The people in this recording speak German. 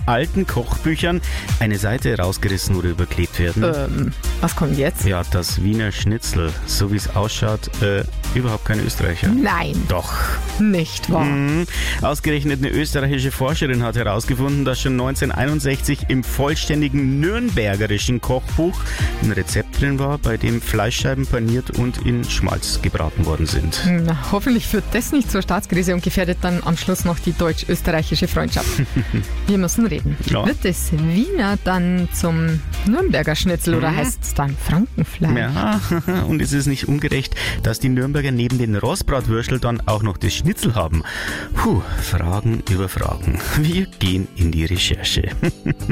alten Kochbüchern eine Seite rausgerissen oder überklebt werden. Was kommt jetzt? Ja, das Wiener Schnitzel, so wie es ausschaut, überhaupt kein Österreicher. Nein. Doch. Nicht wahr? Ausgerechnet eine österreichische Forscherin hat herausgefunden, dass schon 1961 im vollständigen nürnbergerischen Kochbuch ein Rezept drin war, bei dem Fleischscheiben paniert und in Schmalz gebraten worden sind. Na, hoffentlich führt das nicht zur Staatskrise und gefährdet dann am Schluss noch die deutsch-österreichische Freundschaft. Wir müssen reden. Ja. Wird das Wiener dann zum Nürnberger Schnitzel oder heißt es dann Frankenfleisch? Ja, und ist es nicht ungerecht, dass die Nürnberger neben den Rostbratwürstel dann auch noch das Schnitzel haben? Fragen über Fragen. Wir gehen in die Recherche.